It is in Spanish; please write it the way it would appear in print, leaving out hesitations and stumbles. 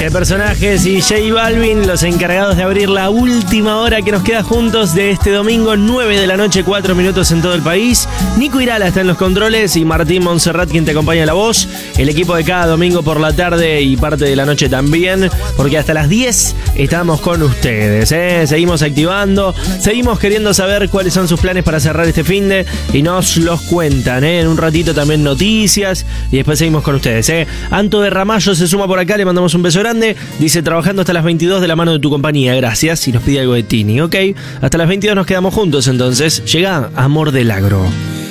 Personajes y J Balvin, los encargados de abrir la última hora que nos queda juntos de este domingo, 9 de la noche, 4 minutos en todo el país. Nico Irala está en los controles y Martín Montserrat quien te acompaña en la voz. El equipo de cada domingo por la tarde y parte de la noche también, porque hasta las 10 estamos con ustedes, ¿eh? Seguimos activando, seguimos queriendo saber cuáles son sus planes para cerrar este finde y nos los cuentan, ¿eh? En un ratito también noticias y después seguimos con ustedes, ¿eh? Anto de Ramallo se suma por acá, le mandamos un beso grande. Dice, trabajando hasta las 22 de la mano de tu compañía, gracias. Y nos pide algo de Tini, ok. Hasta las 22 nos quedamos juntos, entonces. Llega Amor del Agro.